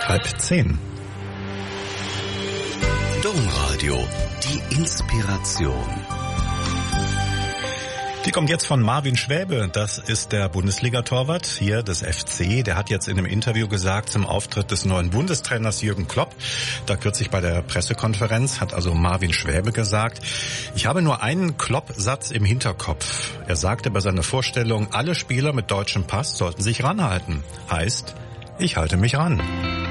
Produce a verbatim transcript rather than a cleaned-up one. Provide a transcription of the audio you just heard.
Halb zehn. Domradio, die Inspiration. Die kommt jetzt von Marvin Schwäbe. Das ist der Bundesliga-Torwart hier des F C. Der hat jetzt in einem Interview gesagt zum Auftritt des neuen Bundestrainers Jürgen Klopp, da kürzlich bei der Pressekonferenz, hat also Marvin Schwäbe gesagt: Ich habe nur einen Klopp-Satz im Hinterkopf. Er sagte bei seiner Vorstellung, alle Spieler mit deutschem Pass sollten sich ranhalten. Heißt, ich halte mich ran.